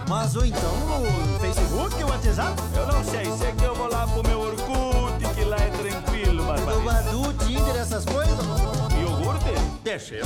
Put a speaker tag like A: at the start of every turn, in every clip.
A: Mas ou então no Facebook ou WhatsApp?
B: Eu não sei, sei que eu vou lá pro meu Orkut, que lá é tranquilo,
A: No
B: Barbarita.
A: Badu, Tinder, essas coisas?
B: Iogurte?
A: Deixa eu.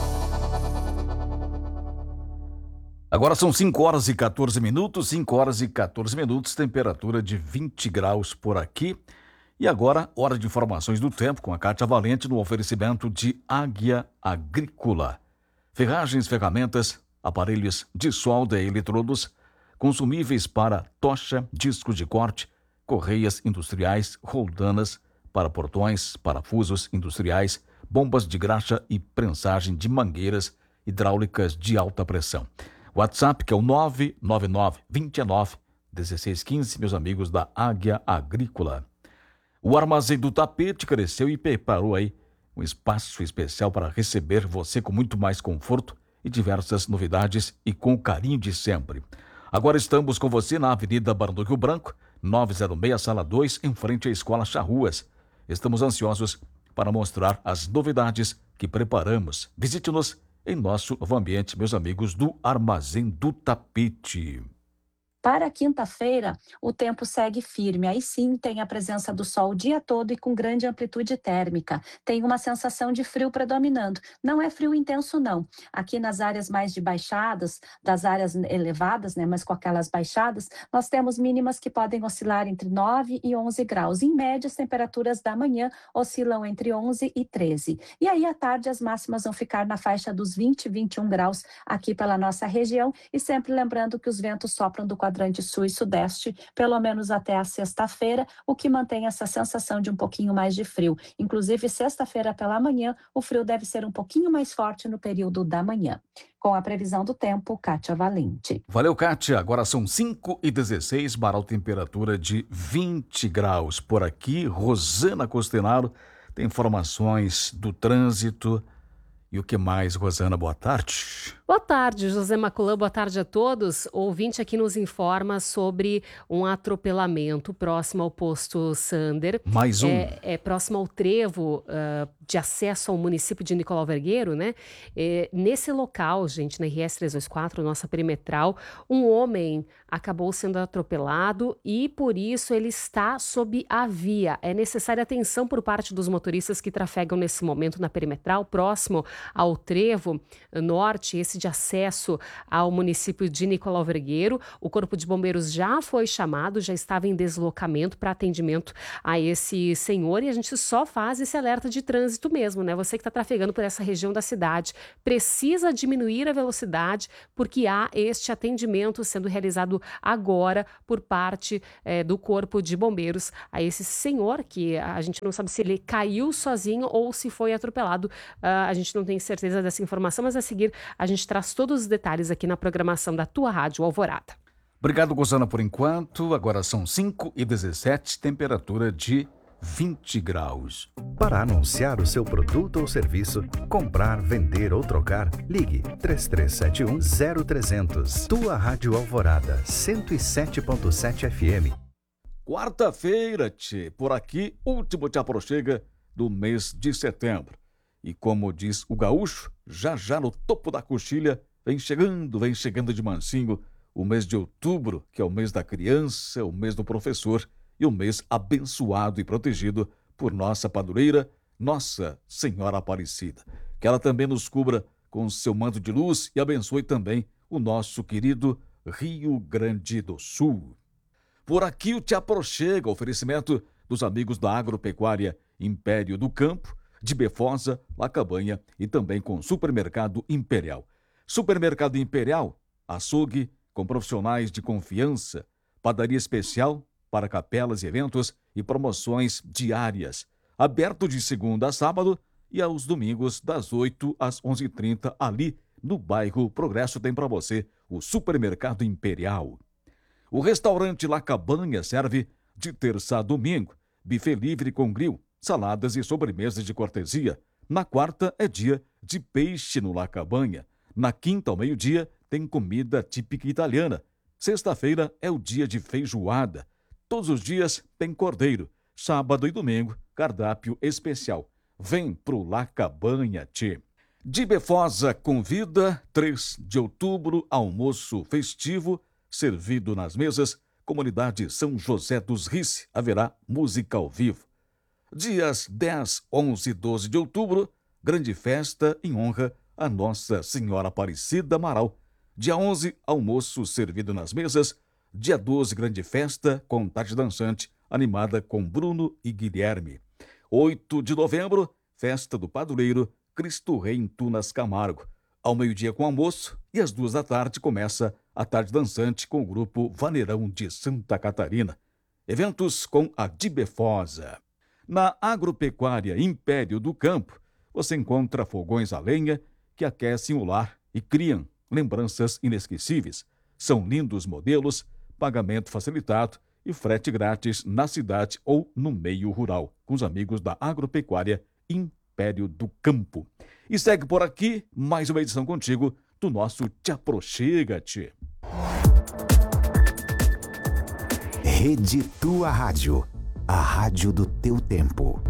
C: Agora são 5 horas e 14 minutos, 5 horas e 14 minutos, temperatura de 20 graus por aqui. E agora, hora de informações do tempo com a Kátia Valente no oferecimento de Águia Agrícola. Ferragens, ferramentas, aparelhos de solda e eletrodos, consumíveis para tocha, discos de corte, correias industriais, roldanas para portões, parafusos industriais, bombas de graxa e prensagem de mangueiras hidráulicas de alta pressão. WhatsApp, que é o 999-29-1615, meus amigos da Águia Agrícola. O Armazém do Tapete cresceu e preparou aí um espaço especial para receber você com muito mais conforto e diversas novidades e com o carinho de sempre. Agora estamos com você na Avenida Barão do Rio Branco, 906, Sala 2, em frente à Escola Charruas. Estamos ansiosos para mostrar as novidades que preparamos. Visite-nos em nosso novo ambiente, meus amigos do Armazém do Tapete.
D: Para quinta-feira, o tempo segue firme. Aí sim tem a presença do sol o dia todo e com grande amplitude térmica. Tem uma sensação de frio predominando. Não é frio intenso, não. Aqui nas áreas mais de baixadas, das áreas elevadas, né, mas com aquelas baixadas, nós temos mínimas que podem oscilar entre 9 e 11 graus. Em média, as temperaturas da manhã oscilam entre 11 e 13. E aí, à tarde, as máximas vão ficar na faixa dos 20 e 21 graus aqui pela nossa região. E sempre lembrando que os ventos sopram do quadrante sul e sudeste, pelo menos até a sexta-feira, o que mantém essa sensação de um pouquinho mais de frio. Inclusive, sexta-feira pela manhã, o frio deve ser um pouquinho mais forte no período da manhã. Com a previsão do tempo, Kátia Valente.
C: Valeu, Kátia. Agora são 5h16, Barral, temperatura de 20 graus. Por aqui, Rosana Costenaro tem informações do trânsito. E o que mais, Rosana? Boa tarde.
E: Boa tarde, José Maculã, boa tarde a todos. O ouvinte aqui nos informa sobre um atropelamento próximo ao posto Sander.
C: Mais um.
E: Próximo ao trevo de acesso ao município de Nicolau Vergueiro, né? Nesse local, gente, na RS 324, nossa perimetral, um homem acabou sendo atropelado e, por isso, ele está sob a via. É necessária atenção por parte dos motoristas que trafegam nesse momento na perimetral, próximo ao trevo norte, esse de acesso ao município de Nicolau Vergueiro. O Corpo de Bombeiros já foi chamado, já estava em deslocamento para atendimento a esse senhor, e a gente só faz esse alerta de trânsito mesmo, né? Você que está trafegando por essa região da cidade precisa diminuir a velocidade, porque há este atendimento sendo realizado agora por parte do Corpo de Bombeiros a esse senhor, que a gente não sabe se ele caiu sozinho ou se foi atropelado. A gente não tem certeza dessa informação, mas a seguir a gente traz todos os detalhes aqui na programação da tua Rádio Alvorada.
C: Obrigado, Rosana, por enquanto. Agora são 5h17, temperatura de 20 graus.
F: Para anunciar o seu produto ou serviço, comprar, vender ou trocar, ligue 3371-0300. Tua Rádio Alvorada, 107.7 FM.
C: Quarta-feira, tchê, por aqui, último te aproxega do mês de setembro. E como diz o gaúcho, já já no topo da coxilha, vem chegando de mansinho o mês de outubro, que é o mês da criança, o mês do professor e o mês abençoado e protegido por nossa padroeira, Nossa Senhora Aparecida. Que ela também nos cubra com seu manto de luz e abençoe também o nosso querido Rio Grande do Sul. Por aqui o Te Aproxega, oferecimento dos amigos da Agropecuária Império do Campo, de Befosa, Lacabanha e também com Supermercado Imperial. Supermercado Imperial, açougue com profissionais de confiança, padaria especial para capelas e eventos e promoções diárias. Aberto de segunda a sábado e aos domingos das 8 às 11h30 ali no bairro Progresso tem para você o Supermercado Imperial. O restaurante Lacabanha serve de terça a domingo, buffet livre com grill, saladas e sobremesas de cortesia. Na quarta é dia de peixe no Lacabanha. Na quinta ao meio-dia tem comida típica italiana. Sexta-feira é o dia de feijoada. Todos os dias tem cordeiro. Sábado e domingo, cardápio especial. Vem pro Lacabanha, tchê. De Befosa convida, 3 de outubro, almoço festivo, servido nas mesas, Comunidade São José dos Rice, haverá música ao vivo. Dias 10, 11 e 12 de outubro, grande festa em honra a Nossa Senhora Aparecida Amaral. Dia 11, almoço servido nas mesas. Dia 12, grande festa com tarde dançante, animada com Bruno e Guilherme. 8 de novembro, festa do padroeiro Cristo Rei em Tunas Camargo. Ao meio-dia com almoço e às 2 da tarde começa a tarde dançante com o grupo Vaneirão de Santa Catarina. Eventos com a Dibefosa. Na Agropecuária Império do Campo, você encontra fogões a lenha que aquecem o lar e criam lembranças inesquecíveis. São lindos modelos, pagamento facilitado e frete grátis na cidade ou no meio rural, com os amigos da Agropecuária Império do Campo. E segue por aqui mais uma edição contigo do nosso Te Aproxega-te.
F: Rede Tua Rádio, a rádio do teu tempo.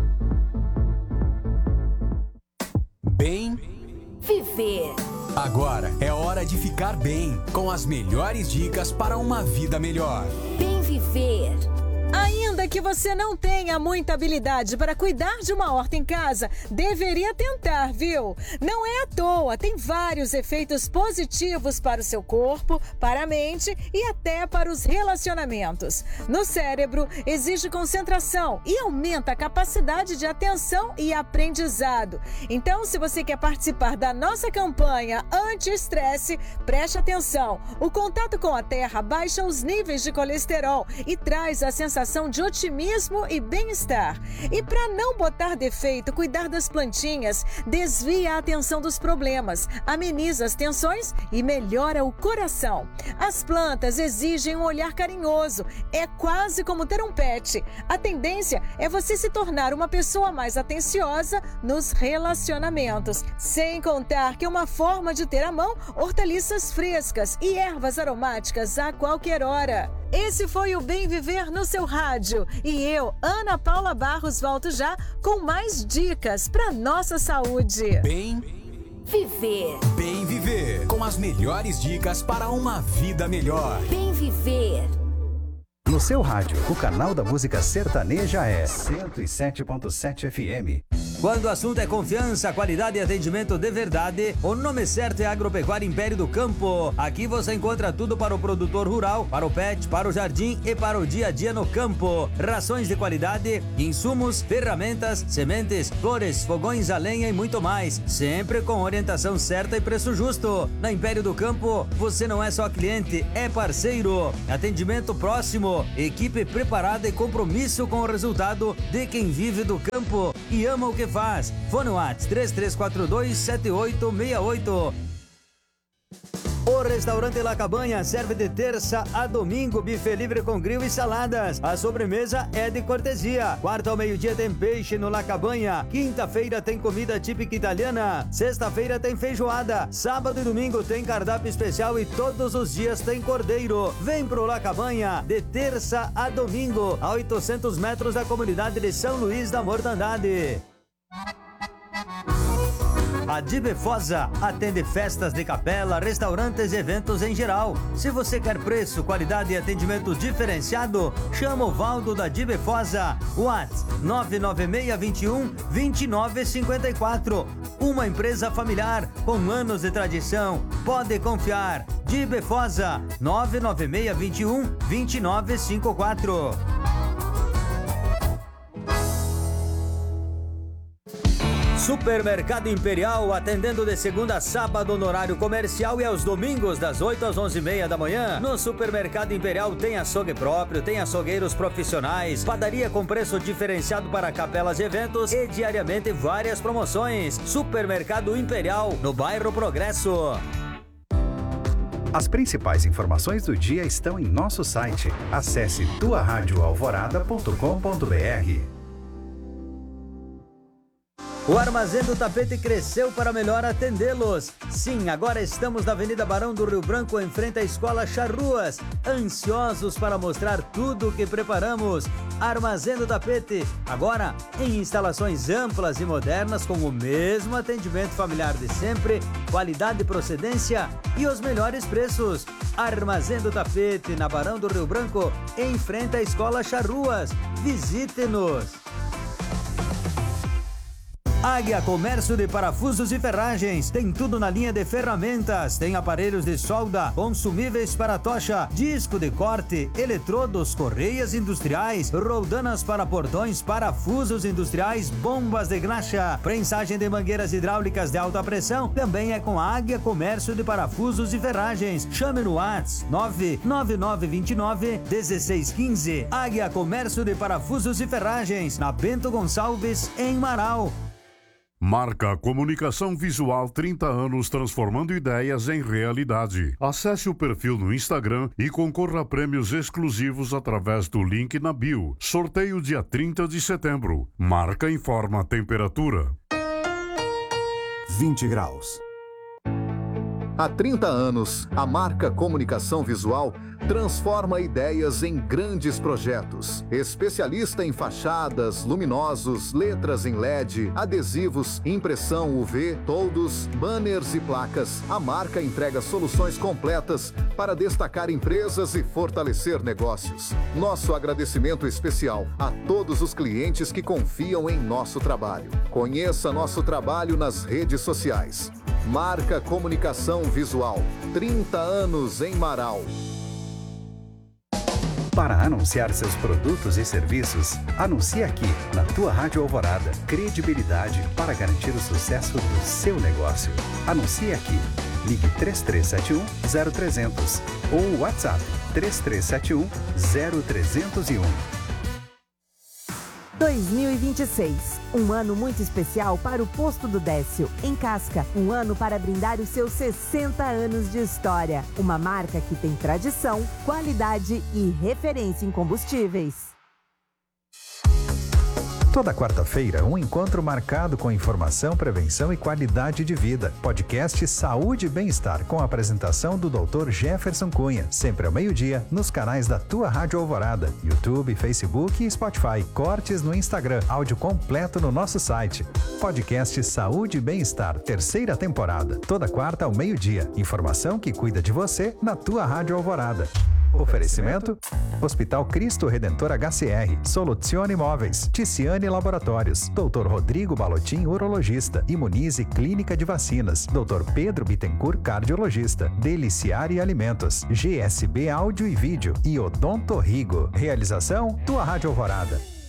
G: Bem
H: viver.
G: Agora é hora de ficar bem, com as melhores dicas para uma vida melhor.
H: Bem viver.
I: Ainda que você não tenha muita habilidade para cuidar de uma horta em casa, deveria tentar, viu? Não é à toa, tem vários efeitos positivos para o seu corpo, para a mente e até para os relacionamentos. No cérebro, exige concentração e aumenta a capacidade de atenção e aprendizado. Então, se você quer participar da nossa campanha anti-estresse, preste atenção. O contato com a terra baixa os níveis de colesterol e traz a sensação de otimismo e bem-estar. E para não botar defeito, cuidar das plantinhas, desvia a atenção dos problemas, ameniza as tensões e melhora o coração. As plantas exigem um olhar carinhoso, é quase como ter um pet. A tendência é você se tornar uma pessoa mais atenciosa nos relacionamentos. Sem contar que é uma forma de ter à mão hortaliças frescas e ervas aromáticas a qualquer hora. Esse foi o Bem Viver no seu rádio. E eu, Ana Paula Barros, volto já com mais dicas para nossa saúde.
G: Bem
H: viver.
G: Bem viver, com as melhores dicas para uma vida melhor.
H: Bem viver.
F: No seu rádio, o canal da música sertaneja é 107.7 FM.
J: Quando o assunto é confiança, qualidade e atendimento de verdade, o nome certo é Agropecuária Império do Campo. Aqui você encontra tudo para o produtor rural, para o pet, para o jardim e para o dia a dia no campo. Rações de qualidade, insumos, ferramentas, sementes, flores, fogões a lenha e muito mais. Sempre com orientação certa e preço justo. Na Império do Campo, você não é só cliente, é parceiro. Atendimento próximo, equipe preparada e compromisso com o resultado de quem vive do campo e ama o que faz. Fone WhatsApp 33427868. O restaurante La Cabanha serve de terça a domingo buffet livre com grill e saladas. A sobremesa é de cortesia. Quarta ao meio-dia tem peixe no La Cabanha. Quinta-feira tem comida típica italiana. Sexta-feira tem feijoada. Sábado e domingo tem cardápio especial e todos os dias tem cordeiro. Vem pro La Cabanha de terça a domingo, a 800 metros da comunidade de São Luís da Mortandade. A Dibefosa atende festas de capela, restaurantes e eventos em geral. Se você quer preço, qualidade e atendimento diferenciado, chama o Valdo da Dibefosa. WhatsApp 99621-2954. Uma empresa familiar com anos de tradição. Pode confiar. Dibefosa 99621-2954. Supermercado Imperial, atendendo de segunda a sábado no horário comercial e aos domingos das 8 às 11h30 da manhã. No Supermercado Imperial tem açougue próprio, tem açougueiros profissionais, padaria com preço diferenciado para capelas e eventos e diariamente várias promoções. Supermercado Imperial, no bairro Progresso.
F: As principais informações do dia estão em nosso site. Acesse tuaradioalvorada.com.br.
J: O Armazém do Tapete cresceu para melhor atendê-los. Sim, agora estamos na Avenida Barão do Rio Branco, em frente à Escola Charruas. Ansiosos para mostrar tudo o que preparamos. Armazém do Tapete, agora em instalações amplas e modernas, com o mesmo atendimento familiar de sempre, qualidade e procedência e os melhores preços. Armazém do Tapete, na Barão do Rio Branco, em frente à Escola Charruas. Visite-nos! Águia Comércio de Parafusos e Ferragens. Tem tudo na linha de ferramentas. Tem aparelhos de solda, consumíveis para tocha, disco de corte, eletrodos, correias industriais, roldanas para portões, parafusos industriais, bombas de graxa, prensagem de mangueiras hidráulicas de alta pressão. Também é com a Águia Comércio de Parafusos e Ferragens. Chame no WhatsApp 99929-1615. Águia Comércio de Parafusos e Ferragens, na Bento Gonçalves, em Marau.
K: Marca Comunicação Visual, 30 anos transformando ideias em realidade. Acesse o perfil no Instagram e concorra a prêmios exclusivos através do link na bio. Sorteio dia 30 de setembro. Marca informa a temperatura.
F: 20 graus.
L: Há 30 anos, a Marca Comunicação Visual transforma ideias em grandes projetos. Especialista em fachadas, luminosos, letras em LED, adesivos, impressão UV, toldos, banners e placas, a marca entrega soluções completas para destacar empresas e fortalecer negócios. Nosso agradecimento especial a todos os clientes que confiam em nosso trabalho. Conheça nosso trabalho nas redes sociais. Marca Comunicação Visual, 30 anos em Marau.
F: Para anunciar seus produtos e serviços, anuncie aqui na tua Rádio Alvorada. Credibilidade para garantir o sucesso do seu negócio. Anuncie aqui. Ligue 3371-0300 ou WhatsApp 3371-0301.
M: 2026, um ano muito especial para o Posto do Décio, em Casca. Um ano para brindar os seus 60 anos de história. Uma marca que tem tradição, qualidade e referência em combustíveis.
F: Toda quarta-feira, um encontro marcado com informação, prevenção e qualidade de vida. Podcast Saúde e Bem-Estar, com a apresentação do Dr. Jefferson Cunha. Sempre ao meio-dia, nos canais da tua Rádio Alvorada, YouTube, Facebook e Spotify. Cortes no Instagram, áudio completo no nosso site. Podcast Saúde e Bem-Estar, 3ª temporada. Toda quarta ao meio-dia. Informação que cuida de você na tua Rádio Alvorada. Oferecimento: Hospital Cristo Redentor HCR, Soluzione Imóveis, Ticiane Laboratórios, Dr. Rodrigo Balotin, urologista, Imunize Clínica de Vacinas, Dr. Pedro Bittencourt, cardiologista, Deliciare Alimentos, GSB Áudio e Vídeo e Odonto Rigo. Realização: tua Rádio Alvorada.